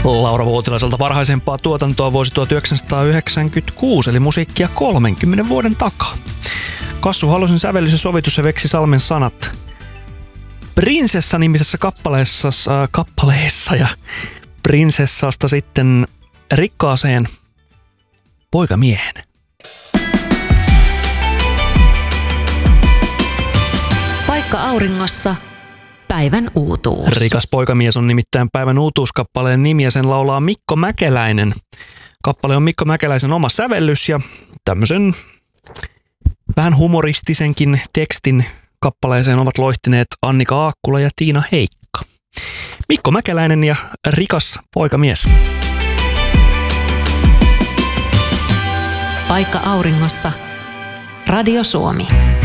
Laura Vuotilaiselta varhaisempaa tuotantoa vuosi 1996, eli musiikkia 30 vuoden takaa. Kassu Halosen sävellys ja sovitus ja Veksi Salmen sanat. Prinsessa-nimisessä kappaleessa ja prinsessasta sitten rikkaaseen poikamiehen. Paikka auringossa. Päivän uutuus. Rikas poikamies on nimittäin päivän uutuuskappaleen nimi ja sen laulaa Mikko Mäkeläinen. Kappale on Mikko Mäkeläisen oma sävellys ja tämmöisen vähän humoristisenkin tekstin kappaleeseen ovat loihtineet Annika Aakkula ja Tiina Heikka. Mikko Mäkeläinen ja Rikas poikamies. Paikka auringossa. Radio Suomi.